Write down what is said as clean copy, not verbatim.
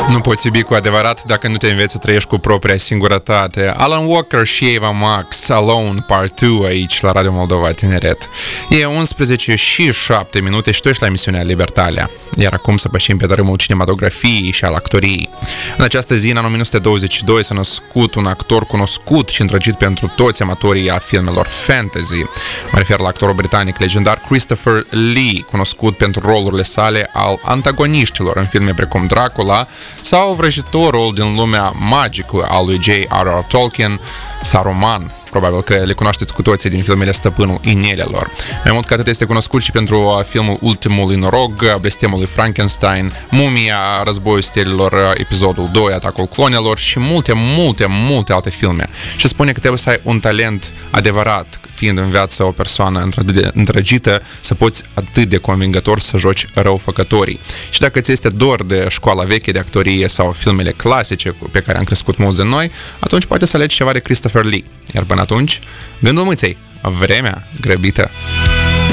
Nu poți iubi cu adevărat dacă nu te înveți să trăiești cu propria singurătate. Alan Walker și Eva Max, Alone, Part 2 aici la Radio Moldova Tineret. E 11 și 7 minute și tu ești la emisiunea Libertalia. Iar acum să pășim pe tărâmul cinematografiei și al actoriei. În această zi, în anul 1922, s-a născut un actor cunoscut și îndrăgit pentru toți amatorii a filmelor fantasy. Mă refer la actorul britanic legendar Christopher Lee, cunoscut pentru rolurile sale al antagoniștilor în filme precum Dracula sau vrăjitorul din lumea magică al lui J.R.R. Tolkien, Saruman. Probabil că le cunoașteți cu toții din filmele Stăpânul Inelelor. Mai mult ca atât este cunoscut și pentru filmul Ultimul Inorog, Blestemul lui Frankenstein, Mumia, Războiul Stelelor, Episodul 2, Atacul Clonelor și multe alte filme. Și spune că trebuie să ai un talent adevărat, fiind în viață o persoană îndrăgită, să poți atât de convingător să joci răufăcătorii. Și dacă ți este dor de școala veche de actorie sau filmele clasice pe care am crescut mulți de noi, atunci poate să alegi ceva de Christopher Lee. Iar până atunci, gândul mâței, vremea grăbită.